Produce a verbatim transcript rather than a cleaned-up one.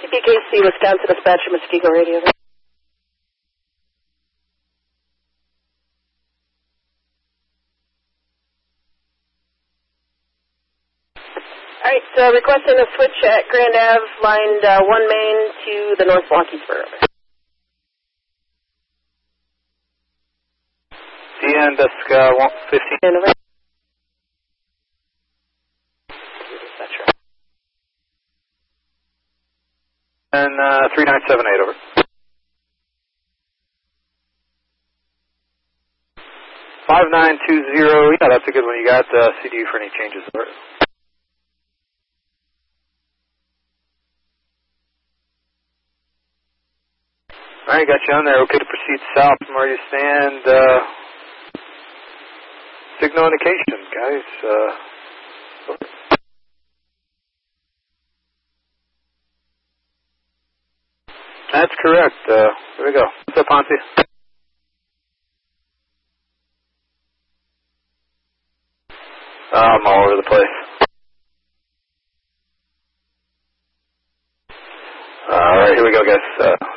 C P K C, Wisconsin Dispatcher, Muskego Radio. All right, so requesting a switch at Grand Ave, line uh, one main to the North Walkiesburg. D N desk uh, one fifteen. And uh, three nine seven eight, over. five nine two zero, yeah, that's a good one. You got uh, C D for any changes, over. All right, got you on there. Okay to proceed south from where you stand. Uh, signal indication, guys. Uh, over. That's correct. Uh, here we go. What's up, Ponce? Uh, I'm all over the place. All right, here we go, guys. Uh,